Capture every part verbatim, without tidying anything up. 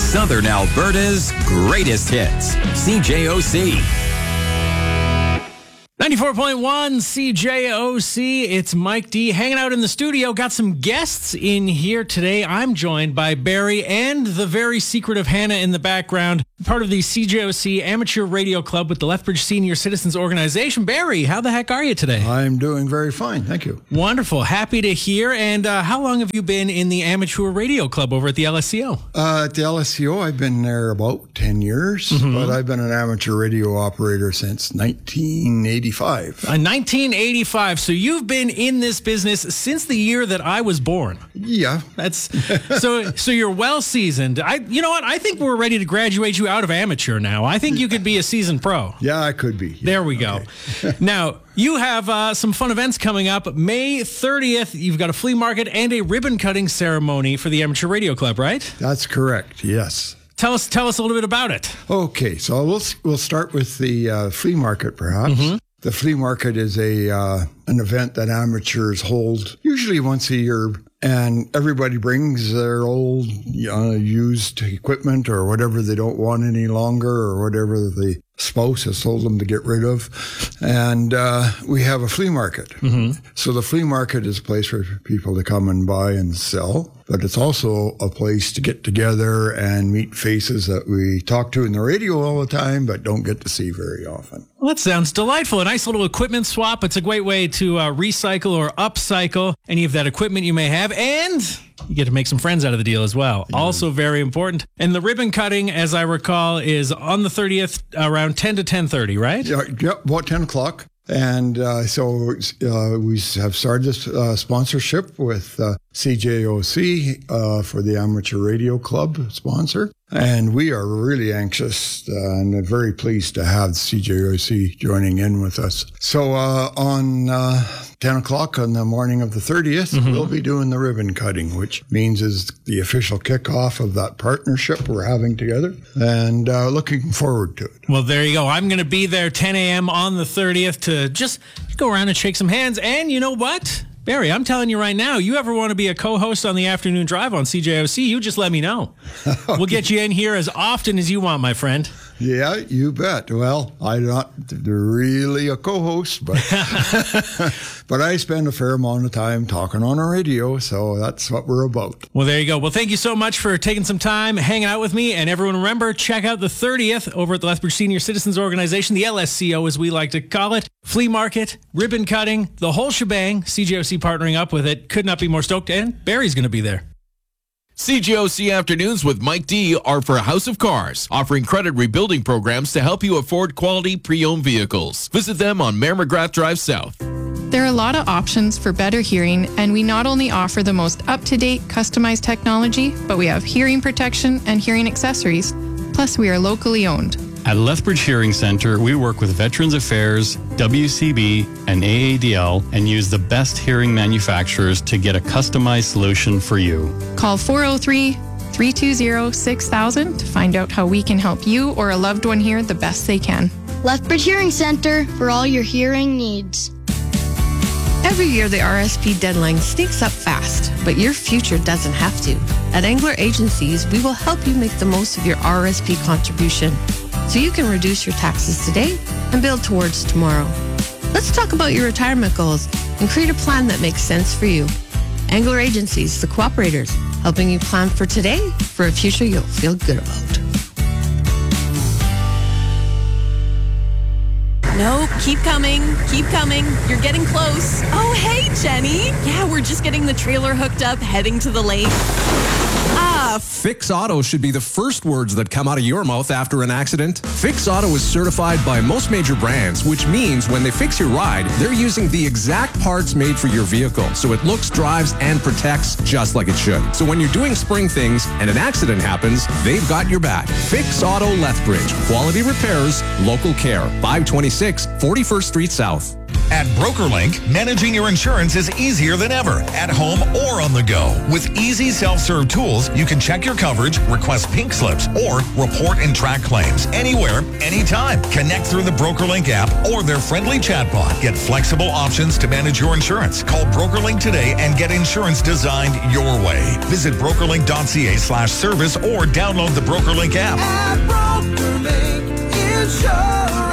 Southern Alberta's greatest hits. C J O C. ninety-four point one C J O C. It's Mike D hanging out in the studio. Got some guests in here today. I'm joined by Barry and the very secretive Hannah in the background, part of the C J O C Amateur Radio Club with the Lethbridge Senior Citizens Organization. Barry, how the heck are you today? I'm doing very fine. Thank you. Wonderful. Happy to hear. And uh, how long have you been in the Amateur Radio Club over at the L S C O? Uh, at the L S C O, I've been there about ten years, mm-hmm. but I've been an amateur radio operator since nineteen eighty-five. Uh, nineteen eighty-five. So you've been in this business since the year that I was born. Yeah. That's so so you're well seasoned. I you know what? I think we're ready to graduate you out of amateur now. I think you could be a seasoned pro. Yeah, I could be. Yeah. There we go. Okay. Now, you have uh, some fun events coming up. May thirtieth, you've got a flea market and a ribbon cutting ceremony for the Amateur Radio Club, right? That's correct. Yes. Tell us tell us a little bit about it. Okay, so we'll we'll start with the uh, flea market, perhaps. Mm-hmm. The flea market is a uh, an event that amateurs hold usually once a year, and everybody brings their old uh, used equipment or whatever they don't want any longer or whatever the spouse has told them to get rid of. And uh, we have a flea market. Mm-hmm. So the flea market is a place for people to come and buy and sell, but it's also a place to get together and meet faces that we talk to in the radio all the time, but don't get to see very often. Well, that sounds delightful. A nice little equipment swap. It's a great way to uh, recycle or upcycle any of that equipment you may have, and you get to make some friends out of the deal as well. Yeah. Also very important. And the ribbon cutting, as I recall, is on the thirtieth around ten to ten thirty, right? Yeah, yeah, about ten o'clock. And uh, so uh, we have started this uh, sponsorship with uh, C J O C uh, for the Amateur Radio Club sponsor. And we are really anxious uh, and very pleased to have C J O C joining in with us. So uh, on uh, ten o'clock on the morning of the thirtieth, mm-hmm. we'll be doing the ribbon cutting, which means is the official kickoff of that partnership we're having together, and uh, looking forward to it. Well, there you go. I'm going to be there ten a.m. on the thirtieth to just go around and shake some hands. And you know what? Barry, I'm telling you right now, you ever want to be a co-host on the afternoon drive on C J O C, you just let me know. Okay. We'll get you in here as often as you want, my friend. Yeah, you bet. Well, I'm not really a co-host, but but I spend a fair amount of time talking on a radio, so that's what we're about. Well, there you go. Well, thank you so much for taking some time, hanging out with me. And everyone, remember, check out the thirtieth over at the Lethbridge Senior Citizens Organization, the L S C O as we like to call it. Flea market, ribbon cutting, the whole shebang. C J O C partnering up with it. Could not be more stoked. And Barry's going to be there. C J O C Afternoons with Mike D are for House of Cars, offering credit rebuilding programs to help you afford quality pre-owned vehicles. Visit them on Mayor McGrath Drive South. There are a lot of options for better hearing, and we not only offer the most up-to-date, customized technology, but we have hearing protection and hearing accessories. Plus, we are locally owned. At Lethbridge Hearing Center, we work with Veterans Affairs, W C B, and A A D L and use the best hearing manufacturers to get a customized solution for you. Call four oh three, three two zero, six thousand to find out how we can help you or a loved one hear the best they can. Lethbridge Hearing Center for all your hearing needs. Every year, the R S P deadline sneaks up fast, but your future doesn't have to. At Angler Agencies, we will help you make the most of your R S P contribution so you can reduce your taxes today and build towards tomorrow. Let's talk about your retirement goals and create a plan that makes sense for you. Angler Agencies, the cooperators, helping you plan for today for a future you'll feel good about. No, keep coming, keep coming. You're getting close. Oh, hey, Jenny. Yeah, we're just getting the trailer hooked up, heading to the lake. Ah, Fix Auto should be the first words that come out of your mouth after an accident. Fix Auto is certified by most major brands, which means when they fix your ride, they're using the exact parts made for your vehicle, so it looks, drives, and protects just like it should. So when you're doing spring things and an accident happens, they've got your back. Fix Auto Lethbridge. Quality repairs, local care. five twenty-six forty-first Street South. At At BrokerLink, managing your insurance is easier than ever, at home or on the go. With easy self-serve tools, you can check your coverage, request pink slips, or report and track claims anywhere, anytime. Connect through the BrokerLink app or their friendly chatbot. Get flexible options to manage your insurance. Call BrokerLink today and get insurance designed your way. Visit brokerlink.ca slash service or download the BrokerLink app. At BrokerLink Insurance.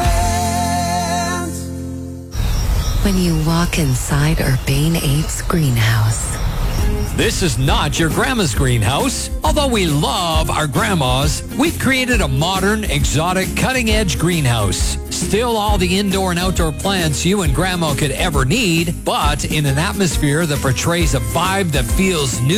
When you walk inside Urbane Apes greenhouse. This is not your grandma's greenhouse. Although we love our grandmas, we've created a modern, exotic, cutting-edge greenhouse. Still all the indoor and outdoor plants you and grandma could ever need, but in an atmosphere that portrays a vibe that feels new.